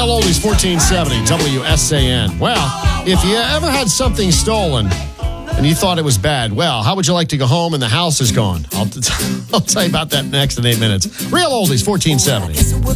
Real Oldies 1470 WSAN. Well, if you ever had something stolen and you thought it was bad, well, how would you like to go home and the house is gone? I'll tell you about that next in 8 minutes. Real Oldies 1470.